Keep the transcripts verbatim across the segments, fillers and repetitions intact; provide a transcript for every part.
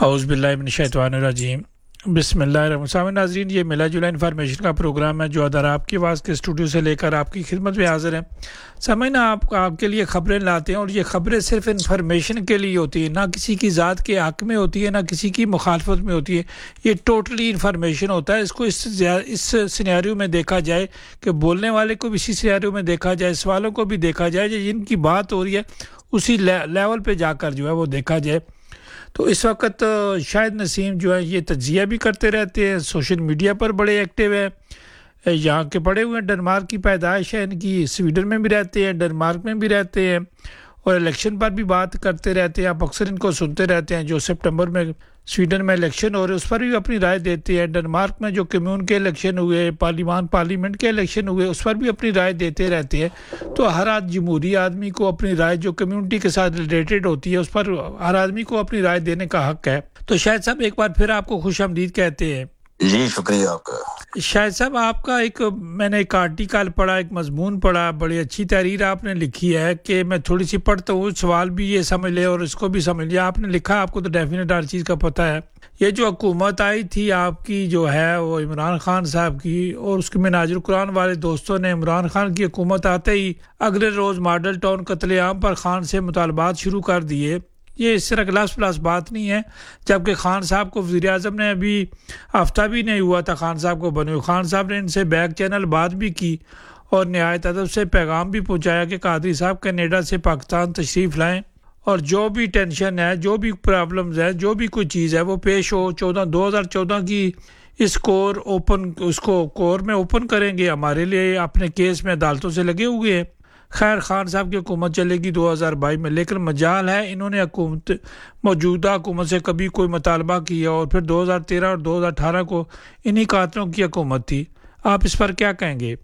اعوذ باللہ من الشیطان الرجیم بسم اللہ الرحمن الرحیم۔ ناظرین، یہ ملا جلا انفارمیشن کا پروگرام ہے جو ادھر آپ کی آواز کے اسٹوڈیو سے لے کر آپ کی خدمت میں حاضر ہے۔ سامعین، آپ آپ کے لیے خبریں لاتے ہیں اور یہ خبریں صرف انفارمیشن کے لیے ہوتی ہیں، نہ کسی کی ذات کے حق میں ہوتی ہے، نہ کسی کی مخالفت میں ہوتی ہے۔ یہ ٹوٹلی انفارمیشن ہوتا ہے۔ اس کو اس اس سینیریو میں دیکھا جائے کہ بولنے والے کو بھی اسی سینیریو میں دیکھا جائے، سوالوں کو بھی دیکھا جائے، جن کی بات ہو رہی ہے اسی لیول پہ جا کر جو ہے وہ دیکھا جائے۔ تو اس وقت شاہد نسیم جو ہے یہ تجزیہ بھی کرتے رہتے ہیں، سوشل میڈیا پر بڑے ایکٹیو ہیں، یہاں کے پڑے ہوئے ہیں، ڈنمارک کی پیدائش ہے ان کی، سویڈن میں بھی رہتے ہیں، ڈنمارک میں بھی رہتے ہیں، اور الیکشن پر بھی بات کرتے رہتے ہیں۔ آپ اکثر ان کو سنتے رہتے ہیں، جو سپٹمبر میں سویڈن میں الیکشن ہو رہے اس پر بھی اپنی رائے دیتے ہیں۔ ڈنمارک میں جو کمیون کے الیکشن ہوئے، پارلیمان پارلیمنٹ کے الیکشن ہوئے، اس پر بھی اپنی رائے دیتے رہتے ہیں۔ تو ہر آج جمہوری آدمی کو اپنی رائے جو کمیونٹی کے ساتھ ریلیٹڈ ہوتی ہے اس پر ہر آدمی کو اپنی رائے دینے کا حق ہے۔ تو شاہد صاحب ایک بار پھر آپ کو خوش آمدید کہتے ہیں۔ جی شکریہ آپ کا۔ شاہد صاحب، آپ کا ایک میں نے ایک آرٹیکل پڑھا، ایک مضمون پڑھا، بڑی اچھی تحریر آپ نے لکھی ہے کہ میں تھوڑی سی پڑھتا ہوں، سوال بھی یہ سمجھ لے اور اس کو بھی سمجھ لیا۔ آپ نے لکھا، آپ کو تو ڈیفینیٹ ہر چیز کا پتہ ہے، یہ جو حکومت آئی تھی آپ کی جو ہے وہ عمران خان صاحب کی، اور اس کے مناظر قرآن والے دوستوں نے عمران خان کی حکومت آتے ہی اگلے روز ماڈل ٹاؤن قتل عام پر خان سے مطالبات شروع کر دیے۔ یہ اس طرح کلاس پلاس بات نہیں ہے، جبکہ خان صاحب کو وزیر اعظم نے ابھی ہفتہ بھی نہیں ہوا تھا خان صاحب کو بنے ہوئے، خان صاحب نے ان سے بیک چینل بات بھی کی اور نہایت ادب سے پیغام بھی پہنچایا کہ قادری صاحب کینیڈا سے پاکستان تشریف لائیں اور جو بھی ٹینشن ہے، جو بھی پرابلمز ہے، جو بھی کوئی چیز ہے وہ پیش ہو۔ چودہ دو ہزار چودہ کی اس کور اوپن اس کو کور میں اوپن کریں گے، ہمارے لیے اپنے کیس میں عدالتوں سے لگے ہوئے ہیں۔ خیر، خان صاحب کی حکومت چلے گی دو ہزار بائیس میں، لیکن مجال ہے انہوں نے حکومت موجودہ حکومت سے کبھی کوئی مطالبہ کیا، اور پھر دو ہزار تیرہ اور دو ہزار اٹھارہ کو انہی قاتلوں کی حکومت تھی۔ آپ اس پر کیا کہیں گے؟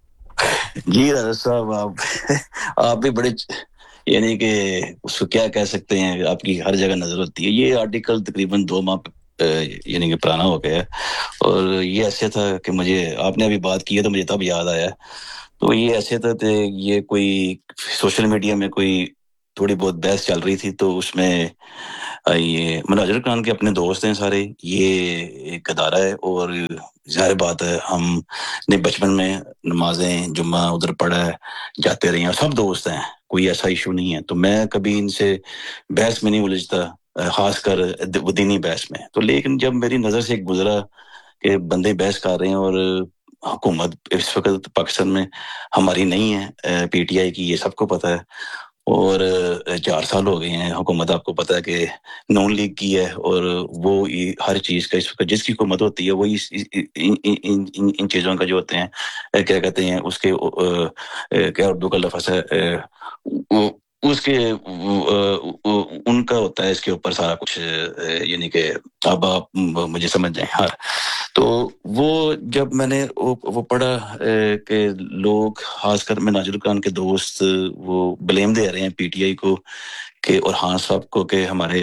جی راجا صاحب، آپ آپ بھی بڑے یعنی کہ اس کو کیا کہہ سکتے ہیں، آپ کی ہر جگہ نظر ہوتی ہے۔ یہ آرٹیکل تقریباً دو ماہ یعنی کہ پرانا ہو گیا ہے، اور یہ ایسے تھا کہ مجھے آپ نے ابھی بات کی ہے تو مجھے تب یاد آیا۔ تو یہ ایسے تھا کہ یہ کوئی سوشل میڈیا میں کوئی تھوڑی بہت بحث چل رہی تھی، تو اس میں یہ مناظر خان کے اپنے دوست ہیں سارے، یہ ایک ادارہ ہے، اور ظاہر بات ہے ہم نے بچپن میں نمازیں جمعہ ادھر پڑھا ہے، جاتے رہے ہیں، سب دوست ہیں، کوئی ایسا ایشو نہیں ہے۔ تو میں کبھی ان سے بحث میں نہیں الجھتا، خاص کر دینی بحث میں۔ تو لیکن جب میری نظر سے ایک گزرا کہ بندے بحث کر رہے ہیں اور حکومت اس وقت پاکستان میں ہماری نہیں ہے، پی ٹی آئی کی، یہ سب کو پتہ ہے، اور چار سال ہو گئے ہیں حکومت، آپ کو پتہ ہے کہ نون لیگ کی ہے، اور وہ ہر چیز کا اس وقت جس کی حکومت ہوتی ہے وہی ان, ان, ان, ان چیزوں کا جو ہوتے ہیں کیا کہتے ہیں اس کے کیا اردو کا لفظ ہے، اس کے ان کا ہوتا ہے اس کے اوپر سارا کچھ، یعنی کہ اب آپ مجھے سمجھ جائیں۔ ہاں، تو وہ جب میں نے وہ پڑھا کہ لوگ خاص کر مناظر خان کے دوست وہ بلیم دے رہے ہیں پی ٹی آئی کو کہ اور خان صاحب کو کہ ہمارے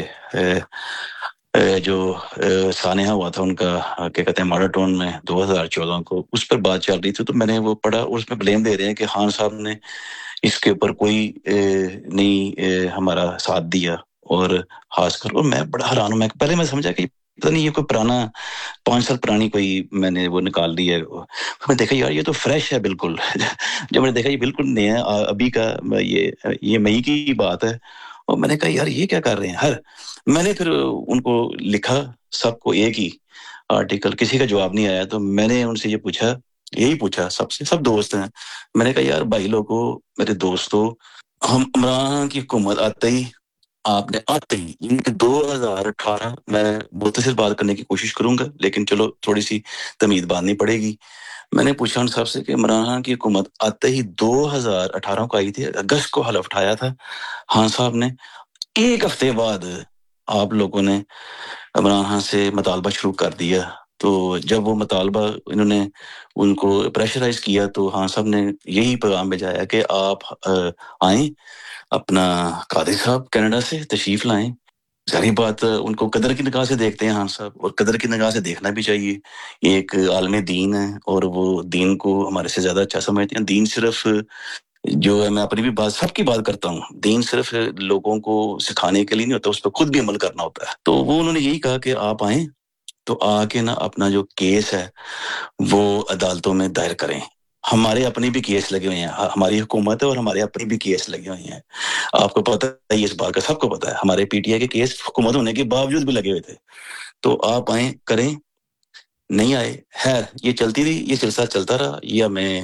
جو سانحہ ہوا تھا ان کا کیا کہتے ہیں ماڈل ٹاؤن میں دو ہزار چودہ کو، اس پر بات چل رہی تھی۔ تو میں نے وہ پڑھا اور اس میں بلیم دے رہے ہیں کہ خان صاحب نے اس کے اوپر کوئی نہیں ہمارا ساتھ دیا، اور خاص کر اور میں بڑا حیران ہوں۔ میں پہلے میں سمجھا کہ پتہ نہیں یہ کوئی پرانا پانچ سال پرانی کوئی میں نے وہ نکال دی ہے۔ میں دیکھا یار یہ تو فریش ہے بالکل۔ جب میں نے دیکھا یہ بالکل نیا ابھی کا، یہ یہ مئی کی بات ہے، اور میں نے کہا یار یہ کیا کر رہے ہیں۔ ہر میں نے پھر ان کو لکھا سب کو ایک ہی آرٹیکل، کسی کا جواب نہیں آیا، تو میں نے ان سے یہ پوچھا، یہی پوچھا سب سے، سب دوست ہیں، میں نے کہا یار بھائی لوگوں، میرے دوستوں، ہم عمران کی حکومت آتے ہی آپ نے آتے ہی ان کے دو ہزار اٹھارہ میں مختصر بات کرنے کی کوشش کروں گا، لیکن چلو تھوڑی سی تمید باندھنی پڑے گی۔ میں نے پوچھا ان صاحب سے کہ عمران خان کی حکومت آتے ہی دو ہزار اٹھارہ کو آئی تھی، اگست کو حلف اٹھایا تھا خان صاحب نے، ایک ہفتے بعد آپ لوگوں نے عمران خان سے مطالبہ شروع کر دیا۔ تو جب وہ مطالبہ انہوں نے ان کو پریشرائز کیا تو خان صاحب نے یہی پیغام بھیجایا کہ آپ آئیں، اپنا قادری صاحب کینیڈا سے تشریف لائیں۔ ظاہر بات ان کو قدر کی نگاہ سے دیکھتے ہیں خان صاحب، اور قدر کی نگاہ سے دیکھنا بھی چاہیے۔ ایک عالم دین ہے اور وہ دین کو ہمارے سے زیادہ اچھا سمجھتے ہیں۔ دین صرف جو ہے میں اپنی بھی بات سب کی بات کرتا ہوں. دین صرف لوگوں کو سکھانے کے لیے نہیں ہوتا, اس پہ خود بھی عمل کرنا ہوتا ہے. تو وہ انہوں نے یہی کہا کہ آپ آئیں تو آ کے نا اپنا جو کیس ہے وہ عدالتوں میں دائر کریں. ہمارے اپنے بھی کیس لگے ہوئے ہیں, ہماری حکومت ہے اور ہمارے اپنے بھی کیس لگے ہوئے ہیں. آپ کو پتہ ہے اس بات کا, سب کو پتہ ہے, ہمارے پی ٹی آئی کے کیس حکومت ہونے کے باوجود بھی لگے ہوئے تھے. تو آپ آئیں کریں. نہیں آئے, خیر یہ چلتی رہی, یہ سلسلہ چلتا رہا. یا میں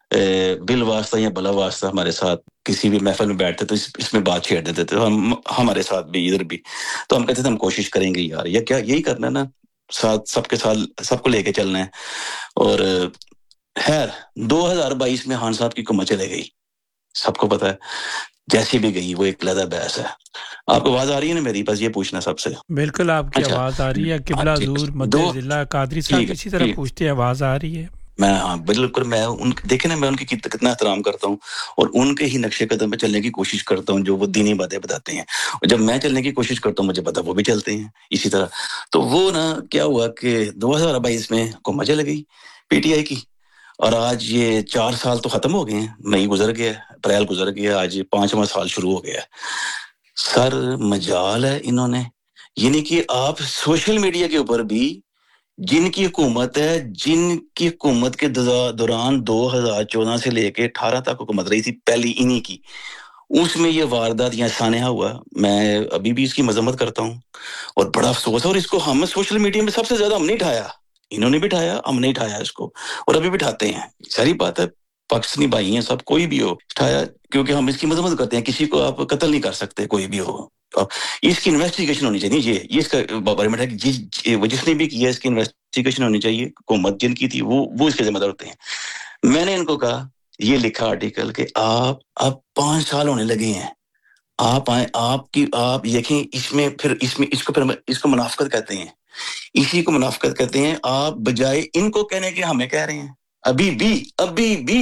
بل واسطہ یا بلا واسطہ ہمارے ساتھ کسی بھی محفل میں بیٹھتے تو اس, اس میں بات چھیڑ دیتے تھے, ہم ہمارے ساتھ بھی ادھر بھی. تو ہم کہتے تھے ہم کوشش کریں گے یار, یا کیا یہی کرنا ہے نا, ساتھ سب کے ساتھ سب کو لے کے چلنا ہے. اور خیر دو ہزار بائیس میں خان صاحب کی حکومت چلے گئی, سب کو پتہ ہے. جیسی بھی گئی وہ ایک علیحدہ بحث ہے. آپ کو آواز آ رہی ہے نا میری پاس, یہ پوچھنا سب سے. بالکل آپ کی اچھا, آواز آ رہی ہے. قبلہ حضور مد دو ضلع قادری صاحب ٹھیک ہے اسی طرح ٹھیک پوچھتے ہیں, آواز آ رہی ہے. میں ہاں بالکل, میں ان دیکھیں نا میں ان کی کتنا احترام کرتا ہوں اور ان کے ہی نقشے قدم پہ چلنے کی کوشش کرتا ہوں جو وہ دینی باتیں بتاتے ہیں. اور جب میں چلنے کی کوشش کرتا ہوں مجھے پتا وہ بھی چلتے ہیں اسی طرح. تو وہ نا کیا ہوا کہ دو ہزار بائیس میں حکومت چل گئی پی ٹی آئی کی, اور آج یہ چار سال تو ختم ہو گئے ہیں. مئی گزر گیا, اپریل گزر گیا, آج پانچواں سال شروع ہو گیا. سر مجال ہے انہوں نے, یعنی کہ آپ سوشل میڈیا کے اوپر بھی جن کی حکومت ہے, جن کی حکومت کے دوران دو ہزار چودہ سے لے کے اٹھارہ تک حکومت رہی تھی پہلی انہی کی, اس میں یہ واردات یا سانحہ ہوا. میں ابھی بھی اس کی مذمت کرتا ہوں اور بڑا افسوس ہے. اور اس کو ہم سوشل میڈیا میں سب سے زیادہ ہم نہیں اٹھایا, انہوں نے بھی اٹھایا, ہم نہیں اٹھایا اس کو, اور ابھی بھی اٹھاتے ہیں. ساری بات ہے, پاکستانی بھائی ہیں سب, کوئی بھی ہو اٹھایا, کیونکہ ہم اس کی مذمت کرتے ہیں. کسی کو آپ قتل نہیں کر سکتے, کوئی بھی ہو. اس کی انویسٹیگیشن ہونی چاہیے. یہ یہ اس کا بارے میں ہے کہ جس جس نے بھی کیا اس کی انویسٹیگیشن ہونی چاہیے. حکومت جن کی تھی وہ وہ اس کے ذمہ دار ہوتے ہیں. میں نے ان کو کہا, یہ لکھا آرٹیکل کہ آپ اب پانچ سال ہونے لگے ہیں, آپ آئیں, آپ کی آپ دیکھیں اس میں پھر اس میں اس کو پھر اس کو منافقت کہتے ہیں, اسی کو منافقت کہتے ہیں. آپ بجائے ان کو کہنے کے ہمیں کہہ رہے ہیں. ابھی بھی ابھی بھی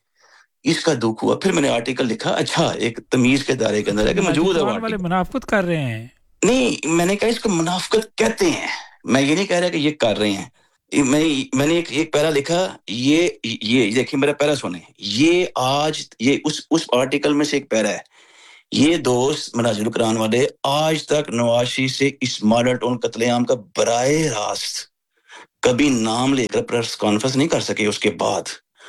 اس کا دکھ ہوا. پھر میں نے آرٹیکل لکھا, اچھا ایک تمیز کے دائرے کے اندر ہے کہ موجود ہے وہ والے منافقت کر رہے ہیں. نہیں, میں نے کہا اس کو منافقت کہتے ہیں, میں یہ نہیں کہہ رہا کہ یہ کر رہے ہیں. میں میں نے ایک ایک پیرا لکھا, یہ یہ دیکھیں میرا پیرا سنیں. یہ آج یہ اس اس آرٹیکل میں سے ایک پیرا ہے. یہ دوست مناظر القرآن والے آج تک نواز شریف سے اس ماڈل ٹاؤن قتل عام کا براہ راست کبھی نام لے کر پریس کانفرنس نہیں کر سکے. اس کے بعد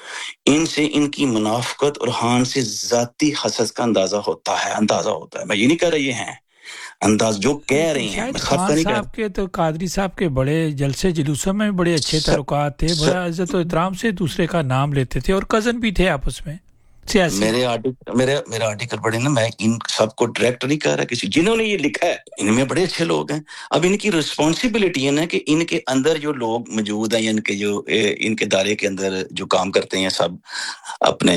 ان سے ان کی منافقت اور خان سے ذاتی حسد کا اندازہ ہوتا ہے اندازہ ہوتا ہے. میں یہ نہیں کہہ رہا یہ ہیں انداز جو کہہ رہے ہیں, میں سب کا نہیں کہہ رہا. صاحب کے تو قادری صاحب کے بڑے جلسے جلوسوں میں بڑے اچھے تعلقات تھے, بڑا عزت و احترام سے دوسرے کا نام لیتے تھے, اور کزن بھی تھے آپس میں سیاسی. میرے آرٹیکل میرے میرا آرٹیکل پڑھے نا, میں ان سب کو ڈائریکٹ نہیں کہہ رہا کسی, جنہوں نے یہ لکھا ہے ان میں بڑے اچھے لوگ ہیں. اب ان کی رسپانسبلٹی ہے نا کہ ان کے اندر جو لوگ موجود ہیں, ان کے جو ان کے دائرے کے اندر جو کام کرتے ہیں سب اپنے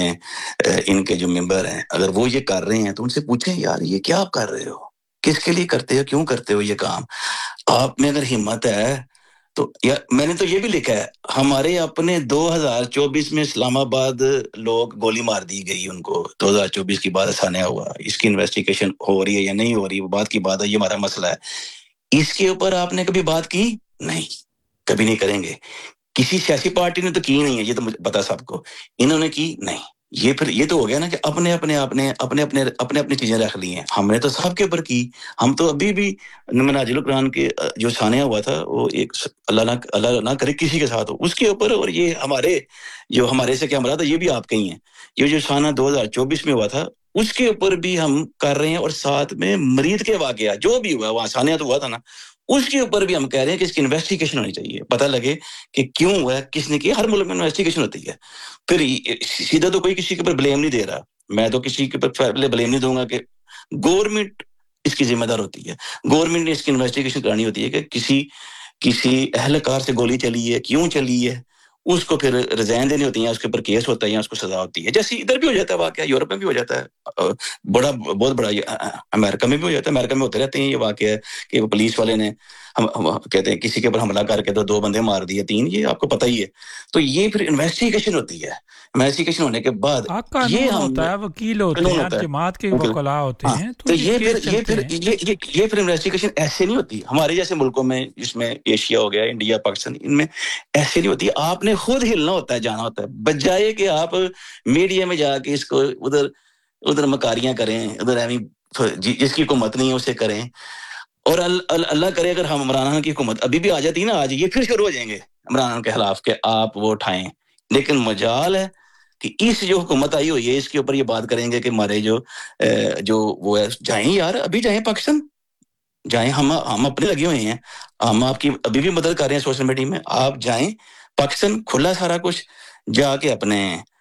ان کے جو ممبر ہیں, اگر وہ یہ کر رہے ہیں تو ان سے پوچھیں یار یہ کیا آپ کر رہے ہو, کس کے لیے کرتے ہو, کیوں کرتے ہو یہ کام. آپ میں اگر ہمت ہے تو یا میں نے تو یہ بھی لکھا ہے, ہمارے اپنے دو ہزار چوبیس میں اسلام آباد لوگ گولی مار دی گئی ان کو. دو ہزار چوبیس کی بعد سانحہ ہوا, اس کی انویسٹیگیشن ہو رہی ہے یا نہیں ہو رہی, وہ بات کی بات ہے, یہ ہمارا مسئلہ ہے. اس کے اوپر آپ نے کبھی بات کی نہیں, کبھی نہیں کریں گے. کسی سیاسی پارٹی نے تو کی نہیں ہے, یہ تو مجھے پتا سب کو, انہوں نے کی نہیں. یہ پھر یہ تو ہو گیا نا کہ اپنے اپنے اپنے اپنے اپنے اپنے اپنی چیزیں رکھ لی ہیں. ہم نے تو سب کے اوپر کی. ہم تو ابھی بھی مناظر القرآن کے جو سانحہ ہوا تھا وہ ایک اللہ نہ اللہ نہ کرے کسی کے ساتھ ہو, اس کے اوپر, اور یہ ہمارے جو ہمارے سے کیا مراد ہے یہ بھی آپ کہیں ہیں. یہ جو سانحہ دو ہزار چوبیس میں ہوا تھا اس کے اوپر بھی ہم کر رہے ہیں, اور ساتھ میں مرید کے واقعہ جو بھی ہوا, وہاں سانحہ تو ہوا تھا نا, اس کے اوپر بھی ہم کہہ رہے ہیں کہ اس کی انویسٹیگیشن ہونی چاہیے, پتہ لگے کہ کیوں ہوا ہے, کس نے کیا. ہر ملک میں انویسٹیگیشن ہوتی ہے. پھر سیدھا تو کوئی کسی کے اوپر بلیم نہیں دے رہا, میں تو کسی کے اوپر بلیم نہیں دوں گا کہ گورنمنٹ اس کی ذمہ دار ہوتی ہے. گورنمنٹ نے اس کی انویسٹیگیشن کرانی ہوتی ہے کہ کسی کسی اہلکار سے گولی چلی ہے, کیوں چلی ہے, اس کو پھر ریزائن دینی ہوتی ہیں, اس کے اوپر کیس ہوتا ہے یا اس کو سزا ہوتی ہے. جیسے ادھر بھی ہو جاتا ہے واقعہ, یورپ میں بھی ہو جاتا ہے, بڑا بہت بڑا امریکہ میں بھی ہو جاتا ہے. امریکہ میں ہوتے رہتے ہیں یہ واقعہ کہ وہ پولیس والے نے ہم, ہم کہتے ہیں کسی کے اوپر حملہ کر کے تو دو بندے مار دیے تین, یہ آپ کو پتہ ہی ہے. تو یہ پھر انویسٹیگیشن ہوتی ہے, انویسٹیگیشن ہونے کے بعد قانون یہ ہم ہوتا ہے, وکیل ہوتے قانون ہیں, ہوتا ہے, جماعت کے وکلاء ہوتے ہاں, ہیں, تو یہ یہ پھر کیس یہ چلتے پھر ہیں. یہ یہ یہ پھر انویسٹیگیشن ایسے نہیں ہوتی ہمارے جیسے ملکوں میں, جس میں ایشیا ہو گیا, انڈیا, پاکستان, ان میں ایسے نہیں ہوتی. آپ نے خود ہلنا ہوتا ہے, جانا ہوتا ہے, بجائے کہ آپ میڈیا میں جا کے اس کو ادھر ادھر مکاریاں کریں, ادھر ایویں جس کی حکومت نہیں ہے اسے کریں. اور اللہ کرے اگر ہم عمران خان کی حکومت ابھی بھی آ جاتی نا, آج یہ پھر شروع ہو جائیں گے عمران خان کے خلاف کہ آپ وہ اٹھائیں. لیکن مجال ہے کہ اس جو حکومت آئی ہوئی ہے اس کے اوپر یہ بات کریں گے کہ ہمارے جو جو وہ ہے, جائیں یار, ابھی جائیں پاکستان, جائیں, ہم ہم اپنے لگے ہوئے ہیں, ہم آپ کی ابھی بھی مدد کر رہے ہیں سوشل میڈیا میں, آپ جائیں پاکستان, کھلا سارا کچھ, جا کے اپنے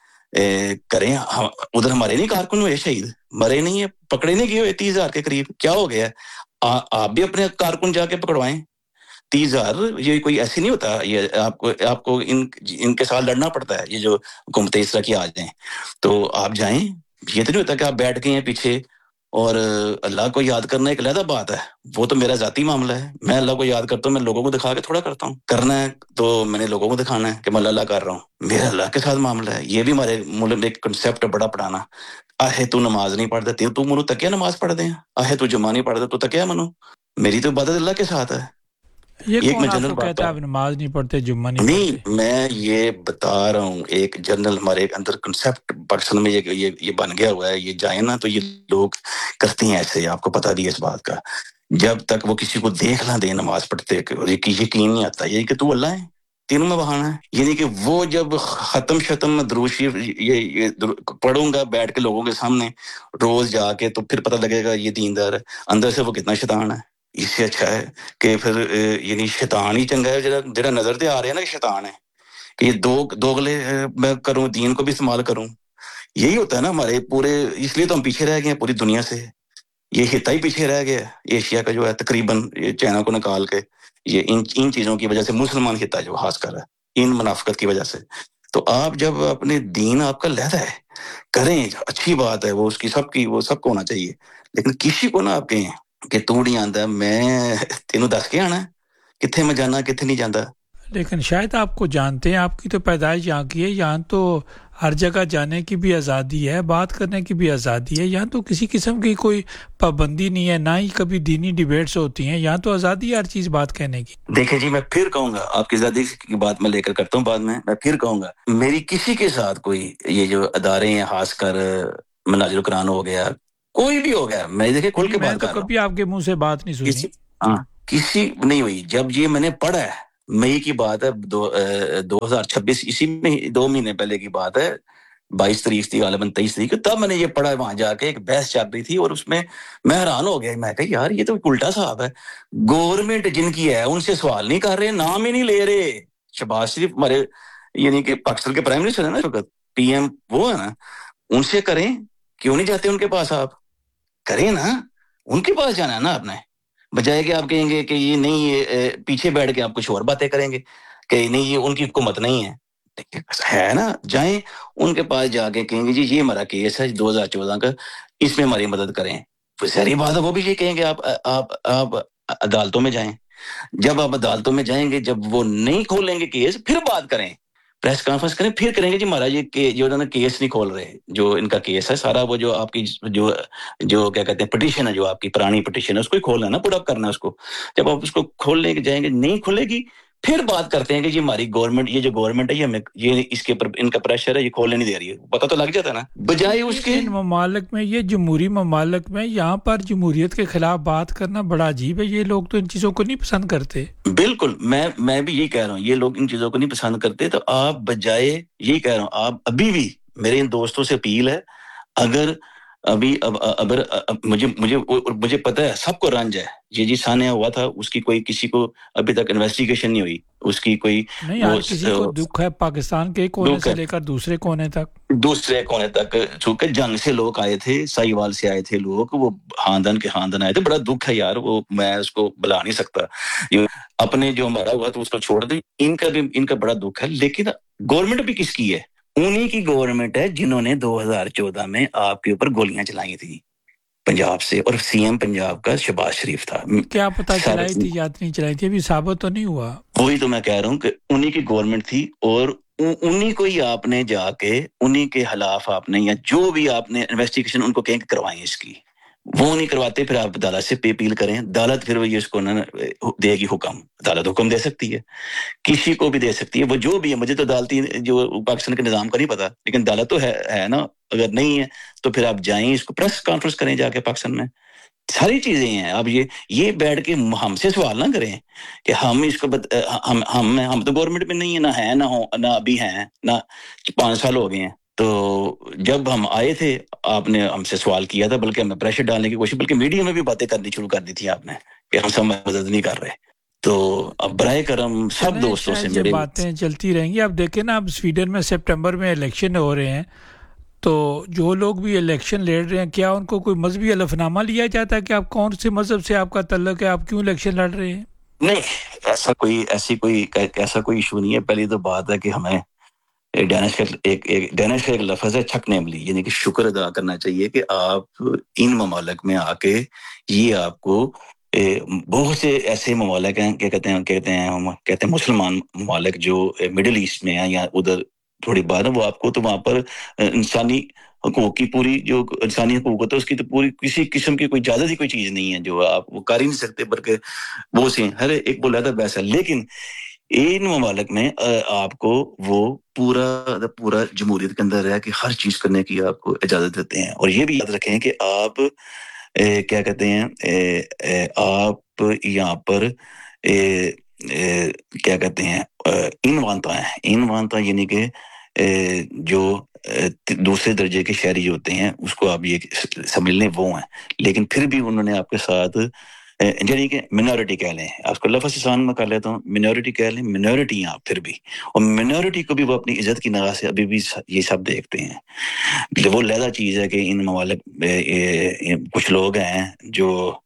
کریں. ادھر ہمارے نہیں کارکن ہوئے شہید, مرے نہیں ہے, پکڑے نہیں گئے ہوئے تیس ہزار کے قریب, کیا ہو گیا؟ آپ بھی اپنے کارکن جا کے پکڑوائیں. تیس ہزار یہ کوئی ایسے نہیں ہوتا, یہ آپ کو آپ کو ان ان کے ساتھ لڑنا پڑتا ہے, یہ جو حکومتیں اس طرح کی آ جائیں. تو آپ جائیں, یہ تو نہیں ہوتا کہ آپ بیٹھ گئے ہیں پیچھے, اور اللہ کو یاد کرنا ایک علیحدہ بات ہے, وہ تو میرا ذاتی معاملہ ہے. میں اللہ کو یاد کرتا ہوں, میں لوگوں کو دکھا کے تھوڑا کرتا ہوں, کرنا ہے تو میں نے لوگوں کو دکھانا ہے کہ میں اللہ کر رہا ہوں, میرا اللہ کے ساتھ معاملہ ہے. یہ بھی ہمارے ملک میں ایک کنسیپٹ ہے بڑا پڑھانا. آہے تو نماز نہیں پڑھ دیتی, تو منو تکیا نماز پڑھ دیں, آہے تو جمعہ نہیں پڑھ دے تو تکیا منو, میری تو عبادت اللہ کے ساتھ ہے. یہ ایک کون میں آپ جنرل کو بات کہتا ہے آپ نماز نہیں پڑھتے, جمعہ نہیں پڑھتے؟ نہیں, میں یہ بتا رہا ہوں, ایک جنرل ہمارے اندر کنسیپٹ پاکستان میں یہ یہ بن گیا ہوا ہے. یہ جائیں نا تو یہ لوگ کرتے ہیں ایسے, آپ کو پتا بھی ہے اس بات کا. جب تک وہ کسی کو دیکھ نہ دے نماز پڑھتے, یقین نہیں آتا یہ کہ تو اللہ ہے, تینوں میں بہانا ہے. یعنی کہ وہ جب ختم شتم درود شریف یہ پڑھوں گا بیٹھ کے لوگوں کے سامنے روز جا کے, تو پھر پتہ لگے گا یہ دیندار ہے, اندر سے وہ کتنا شیطان ہے. اس سے اچھا ہے کہ پھر یعنی شیطان ہی چنگا ہے جڑا جڑا نظر تے آ رہا ہے نا کہ شیطان ہے, کہ یہ دو دوغلے میں کروں, دین کو بھی استعمال کروں. یہی ہوتا ہے نا ہمارے پورے, اس لیے تو ہم پیچھے رہ گئے ہیں پوری دنیا سے. یہ خطہ ہی پیچھے رہ گیا ایشیا کا جو ہے تقریباً, یہ چائنا کو نکال کے, یہ ان ان چیزوں کی وجہ سے مسلمان خطہ جو خاص کر ہے ان منافقت کی وجہ سے. تو آپ جب اپنے دین آپ کا لہدا ہے کریں, اچھی بات ہے, وہ اس کی سب کی وہ سب کو ہونا چاہیے. لیکن کسی کو نہ آپ کہیں کہ تو نہیں آندا, میں تینوں دس کے آنا کتنے میں جانا کتنے نہیں جانا. لیکن شاید آپ کو جانتے ہیں, آپ کی تو پیدائش یہاں کی ہے, یہاں تو ہر جگہ جانے کی بھی آزادی ہے, بات کرنے کی بھی آزادی ہے, یہاں تو کسی قسم کی کوئی پابندی نہیں ہے, نہ ہی کبھی دینی ڈیبیٹس ہوتی ہیں, یہاں تو آزادی ہے ہر چیز بات کہنے کی. دیکھیں جی, میں پھر کہوں گا, آپ کی آزادی کی بات میں لے کر کرتا ہوں بعد میں, میں پھر کہوں گا میری کسی کے ساتھ کوئی یہ جو ادارے ہیں خاص کر مناظر القرآن ہو گیا, کوئی بھی ہو گیا, میں دیکھیں کھل کے میں بات تو کر رہا ہوں, کبھی آپ کے منہ سے بات نہیں سنی. ہاں کسی نہیں ہوئی. جب یہ میں نے پڑھا ہے, مئی کی بات ہے, دو دو ہزار چھبیس, اسی میں دو مہینے پہلے کی بات ہے, بائیس تاریخ تھی غالباً, تیئیس تاریخ, تب میں نے یہ پڑھا وہاں جا کے, ایک بحث چل رہی تھی, اور اس میں میں حیران ہو گیا. میں کہا یار یہ تو الٹا صاحب ہے, گورنمنٹ جن کی ہے ان سے سوال نہیں کر رہے, نام ہی نہیں لے رہے. شہباز شریف ہمارے یعنی کہ پاکستان کے پرائم منسٹر ہے نا, وقت پی ایم وہ ہے نا, ان سے کریں, کیوں نہیں جاتے ان کے پاس؟ آپ کریں نا, ان کے پاس جانا ہے نا آپ نے, بجائے کہ آپ کہیں گے کہ یہ نہیں, یہ پیچھے بیٹھ کے آپ کچھ اور باتیں کریں گے کہ نہیں یہ ان کی حکومت نہیں ہے. ہے نا, جائیں ان کے پاس جا کے کہیں گے جی یہ ہمارا کیس ہے دو ہزار چودہ کا, اس میں ہماری مدد کریں. ظاہری بات ہے وہ بھی یہ کہیں گے آپ آپ آپ عدالتوں میں جائیں. جب آپ عدالتوں میں جائیں گے, جب وہ نہیں کھولیں گے کیس, پھر بات کریں, پریس کانفرنس کریں, پھر کریں گے جی مہاراج یہ جو انہوں نے کیس نہیں کھول رہے, جو ان کا کیس ہے سارا, وہ جو آپ کی جو جو کیا کہتے ہیں پٹیشن ہے, جو آپ کی پرانی پٹیشن ہے, اس کو ہی کھولنا ہے نا, پٹ اپ کرنا ہے اس کو. جب آپ اس کو کھولنے کے جائیں گے, نہیں کھلے گی, پھر بات کرتے ہیں کہ جی ہماری گورنمنٹ, یہ جو گورنمنٹ ہے یہ ہمیں یہ اس کے اوپر ان کا پریشر ہے, یہ کھولنے نہیں دے رہی ہے. پتہ تو لگ جاتا ہے نا, بجائے اس کے. ان ممالک میں, یہ جمہوری ممالک میں, یہاں پر جمہوریت کے خلاف بات کرنا بڑا عجیب ہے. یہ لوگ تو ان چیزوں کو نہیں پسند کرتے. بالکل, میں میں بھی یہی کہہ رہا ہوں, یہ لوگ ان چیزوں کو نہیں پسند کرتے. تو آپ بجائے یہی کہہ رہا ہوں, آپ ابھی بھی میرے ان دوستوں سے اپیل ہے, اگر ابھی اب اگر مجھے مجھے مجھے پتہ ہے سب کو رنج ہے, یہ جی سانحہ ہوا تھا اس کی کوئی کسی کو ابھی تک انویسٹیگیشن نہیں ہوئی, اس کی کوئی نہیں, ہر کسی کو دکھ ہے, پاکستان کے کونے سے لے کر دوسرے کونے تک, دوسرے کونے تک. چونکہ جنگ سے لوگ آئے تھے, سائیوال سے آئے تھے لوگ, وہ خاندان کے خاندان آئے تھے, بڑا دکھ ہے یار, وہ میں اس کو بلا نہیں سکتا. اپنے جو ہمارا ہوا تو اس کو چھوڑ دیں, ان کا بھی ان کا بڑا دکھ ہے. لیکن گورنمنٹ بھی کس کی ہے؟ انہی کی گورنمنٹ ہے جنہوں نے دو ہزار چودہ میں آپ کے اوپر گولیاں چلائی تھی. पंजाब से, और सीएम पंजाब का शहबाज शरीफ था। क्या पता चलाई थी या नहीं चलाई थी, अभी साबित तो नहीं हुआ। वही तो मैं कह रहा हूँ कि उन्हीं की गवर्नमेंट थी, और उन्हीं को ही आपने जाके उन्हीं के खिलाफ आपने या जो भी आपने इन्वेस्टिगेशन उनको कहें करवाएं इसकी, वो नहीं करवाते, फिर आप अदालत से पे अपील करें, अदालत फिर वही इसको ना देगी हुक्म, अदालत हुक्म दे सकती है, किसी को भी दे सकती है, वो जो भी है। मुझे तो अदालती जो पाकिस्तान के निजाम का नहीं पता, लेकिन अदालत तो है, है ना। अगर नहीं है तो फिर आप जाएं, इसको प्रेस कॉन्फ्रेंस करें जाके पाकिस्तान में, सारी चीजें हैं। अब ये ये बैठ के हमसे सवाल ना करें कि हम इसको बत, हम हम हम तो गवर्नमेंट में नहीं है, ना है ना हो ना अभी हैं ना, पांच साल हो गए हैं। तो जब हम आए थे आपने हमसे सवाल किया था, बल्कि हमें प्रेशर डालने की कोशिश, बल्कि मीडिया में भी बातें करनी शुरू कर दी थी आपने कि हम सब मदद नहीं कर रहे। तो अब बराए करम सब दोस्तों से मेरे बातें चलती रहेंगी। अब देखें ना, अब स्वीडन में सितंबर में इलेक्शन हो रहे हैं, तो जो लोग भी इलेक्शन लड़ रहे हैं, क्या उनको कोई मजहबी हलफनामा लिया जाता है कि आप कौन से मजहब से आपका तल्लुक है, आप क्यों इलेक्शन लड़ रहे हैं? नहीं, ऐसा कोई ऐसी कोई ऐसा कोई इशू नहीं है। पहली तो बात है कि हमें डैनिश का एक एक डैनिश का एक लफ्ज है छक नेमली, यानी कि शुक्र अदा करना चाहिए कि आप इन ममालिक में आके, ये आपको बहुत से ऐसे ममालिक हैं, क्या कहते हैं कहते हैं हम कहते हैं मुसलमान ममालिक जो मिडिल ईस्ट में हैं या उधर थोड़ी बात है, वो आपको तो वहां पर इंसानी हकूक की पूरी जो इंसानी हकूक होता है उसकी तो पूरी किसी किस्म की कोई इजाजत ही कोई चीज नहीं है जो आप वो कर ही नहीं सकते, बल्कि वो से हर एक बोला था वैसा। लेकिन इन ममालिक में आपको वो पूरा पूरा जमहूरियत के अंदर है कि हर चीज करने की आपको इजाजत देते हैं। और ये भी याद रखें कि आप ए, क्या कहते हैं ए, ए, आप यहाँ पर ए, ए, क्या कहते हैं इन वानता है इन वानता यानी कि जो दूसरे दर्जे के शहरी होते हैं उसको आप ये समझ लें वो हैं, लेकिन फिर भी उन्होंने आपके साथ यानी कि मिनॉरिटी कह लें, आपको लफ्ज़ आसान में कर लेता हूँ, मिनॉरिटी कह लें, मिनॉरिटी हैं आप फिर भी, और मिनॉरिटी को भी वो अपनी इज्जत की निगाह से अभी भी ये सब देखते हैं। वो लहदा चीज़ है कि इन ममालिक कुछ लोग हैं जो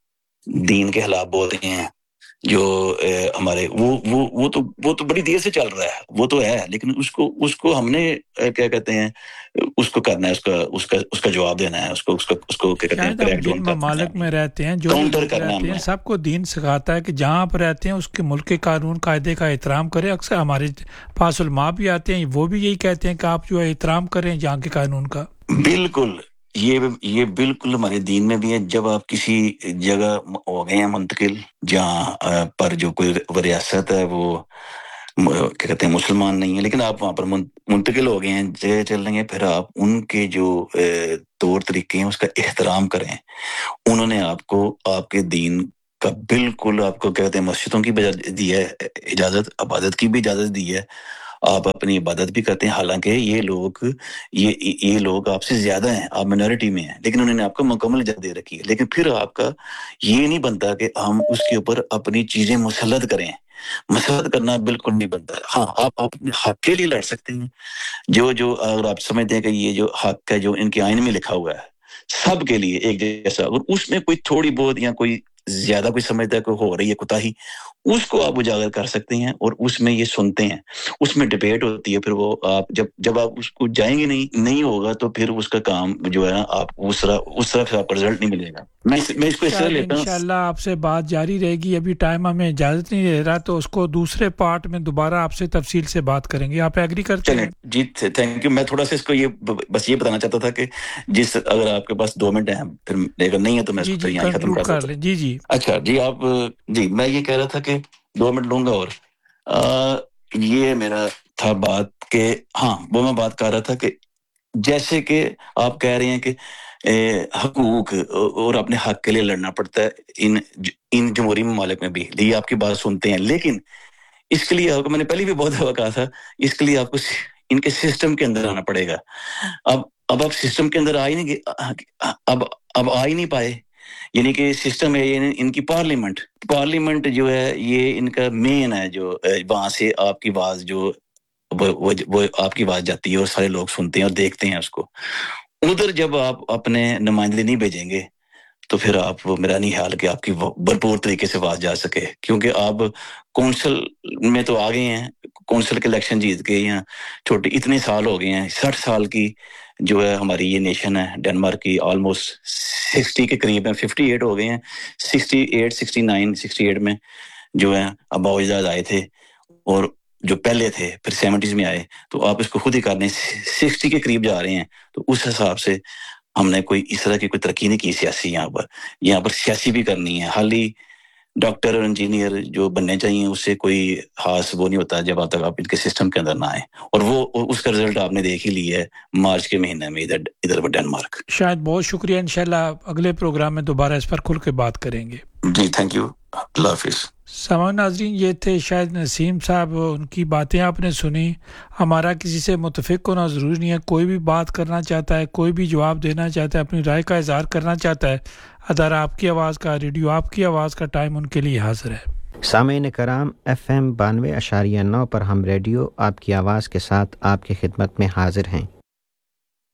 दीन के खिलाफ बोलते हैं, जो ए, हमारे वो वो वो तो वो तो बड़ी देर से चल रहा है, वो तो है, लेकिन उसको उसको हमने ए, क्या कहते हैं उसको करना है, उसका उसका उसका जवाब देना है, उसको उसको उसको क्या कहते हैं क्रैक डाउन करना है। ममालिक में रहते हैं जो काउंटर करना रहते हैं, सबको दीन सिखाता है कि जहाँ आप रहते हैं उसके मुल्क के कानून कायदे का एहतराम करें। अक्सर हमारे पास उलमा भी आते हैं, वो भी यही कहते हैं कि आप जो है एहतराम करें जहाँ के कानून का। बिल्कुल, ये ये बिल्कुल हमारे दीन में भी है। जब आप किसी जगह हो गए हैं मुंतकिल, जहाँ पर जो कोई रियासत है वो क्या कहते हैं मुसलमान नहीं है, लेकिन आप वहाँ पर मुंतकिल हो गए हैं, जगह चल रहे हैं, फिर आप उनके जो तौर तरीके हैं उसका एहतराम करें। उन्होंने आपको आपके दीन का बिल्कुल आपको कहते हैं मस्जिदों की भी दी है इजाज़त, इबादत की भी इजाज़त दी है, आप अपनी इबादत भी करते हैं। हालांकि ये लोग ये ये लोग आपसे ज्यादा हैं, आप मिनॉरिटी में हैं, लेकिन उन्होंने आपको मुकम्मल इजाजत दे रखी है। लेकिन फिर आपका ये नहीं बनता कि हम उसके ऊपर अपनी चीजें मुसल्लत करें, मुसल्लत करना बिल्कुल नहीं बनता। हाँ, आप अपने हक के लिए लड़ सकते हैं, जो जो अगर आप समझते हैं कि ये जो हक है जो इनके आइन में लिखा हुआ है सबके लिए एक जैसा, और उसमें कोई थोड़ी बहुत या कोई ज्यादा कोई समझता है कि हो रही है कोताही, उसको आप उजागर कर सकते हैं और उसमें ये सुनते हैं, उसमें डिबेट होती है। फिर वो आप जब जब आप उसको जाएंगे नहीं नहीं होगा तो फिर उसका काम जो है ना आप उस तरह उस तरह से आपको रिजल्ट नहीं मिलेगा। मैं इस, मैं इसको इस तरह लेता हूं। इंशाल्लाह आपसे बात जारी रहेगी, अभी टाइम हमें इजाजत नहीं दे रहा, तो उसको दूसरे पार्ट में दोबारा आपसे तफसील से बात करेंगे। आप एग्री करते हैं? जी थैंक यू। मैं थोड़ा सा इसको ये बस ये बताना चाहता था कि जिस अगर आपके पास दो मिनट है, फिर अगर नहीं है तो मैं इसको यहीं खत्म कर सकता हूं। जी जी अच्छा जी, आप जी मैं ये कह रहा था कि दो मिनट लूंगा और आ, ये मेरा था बात के हाँ वो मैं बात कर रहा था कि जैसे कि आप कह रहे हैं कि हकूक और अपने हक के लिए लड़ना पड़ता है इन इन जमहूरी ममालिक में भी, ये आपकी बात सुनते हैं, लेकिन इसके लिए आपको मैंने पहले भी बहुत दफा कहा था, इसके लिए आपको इनके सिस्टम के अंदर आना पड़ेगा। अब अब आप सिस्टम के अंदर आ ही नहीं अब अब आ ही नहीं पाए, यानी कि सिस्टम है ये इनकी पार्लियामेंट पार्लियामेंट जो है ये इनका मेन है, जो वहां से आपकी आवाज जो वो, वो, वो आपकी आवाज जाती है और सारे लोग सुनते हैं और देखते हैं उसको। उधर जब आप अपने नुमाइंदे नहीं भेजेंगे तो फिर आप मेरा नहीं ख्याल कि आपकी भरपूर तरीके से आवाज जा सके, क्योंकि आप कौंसल में तो आ गए हैं, कौंसल के इलेक्शन जीत के, यहाँ छोटे इतने साल हो गए हैं, साठ साल की جو ہے ہماری یہ نیشن ہے ڈنمارک کی آلموسٹ سکسٹی کے قریب ہیں، ففٹی ایٹ ہو گئے ہیں، sixty eight sixty nine sixty eight میں جو ہے ابا اجداد آئے تھے، اور جو پہلے تھے پھر سیونٹیز میں آئے، تو آپ اس کو خود ہی کر لیں سکسٹی کے قریب جا رہے ہیں. تو اس حساب سے ہم نے کوئی اس طرح کی کوئی ترقی نہیں کی سیاسی. یہاں پر یہاں پر سیاسی بھی کرنی ہے، حالی ڈاکٹر اور انجینئر جو بننے چاہیے اس سے کوئی خاص وہ نہیں ہوتا جب آپ تک آپ ان کے سسٹم کے اندر نہ آئیں، اور وہ اس کا رزلٹ آپ نے دیکھ ہی لیا ہے مارچ کے مہینے میں ادھر ادھر ڈنمارک. شاید بہت شکریہ، انشاءاللہ اگلے پروگرام میں دوبارہ اس پر کھل کے بات کریں گے. جی تھینک یو، اللہ حافظ. سامان ناظرین، یہ تھے شاید نسیم صاحب، ان کی باتیں آپ نے سنی. ہمارا کسی سے متفق ہونا ضروری نہیں ہے، کوئی بھی بات کرنا چاہتا ہے، کوئی بھی جواب دینا چاہتا ہے، اپنی رائے کا اظہار کرنا چاہتا ہے، ادارہ آپ کی آواز کا، ریڈیو آپ کی آواز کا ٹائم ان کے لیے حاضر ہے. سامعین کرام، ایف ایم بانوے اشاریہ نو پر ہم ریڈیو آپ کی آواز کے ساتھ آپ کی خدمت میں حاضر ہیں.